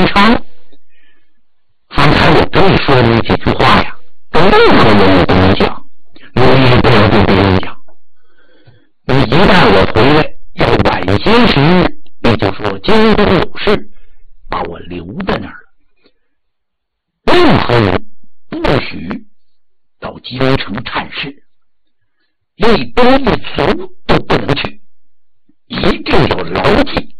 常。方才我跟你说的那几句话呀，跟任何人我都能讲，你也不要对别人讲。你一旦我回来要晚些时日，也就说京都有事，把我留在那儿了。任何人不许到京城探视，一兵一卒都不能去，一定要牢记。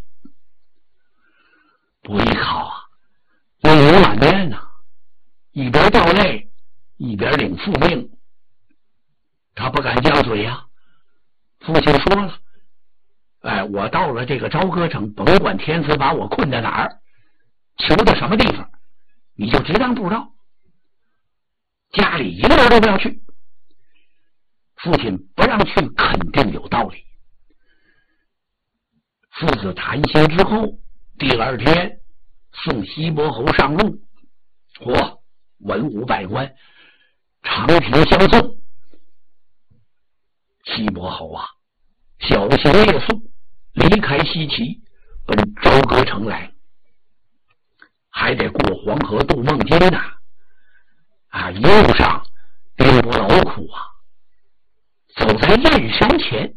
不依靠啊，泪流满面呐，一边掉泪一边领父命。他不敢犟嘴呀。父亲说了，我到了这个朝歌城，甭管天子把我困在哪儿，囚到什么地方，你就只当不知道，家里一个人都不要去。父亲不让去肯定有道理。父子谈心之后，第二天送西伯侯上路，文武百官长亭相送。西伯侯啊，小行夜宿，离开西岐，奔朝歌城来，还得过黄河渡梦津呐。一路上并不劳苦啊。走在燕山前，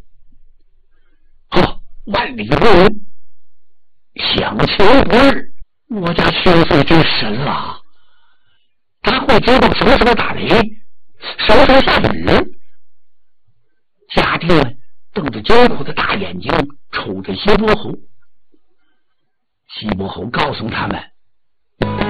万里无云，响晴不日，我家千岁真神了，他会知道什么时候打雷，什么时候下雨。家丁们瞪着惊恐的大眼睛瞅着西伯侯。西伯侯告诉他们，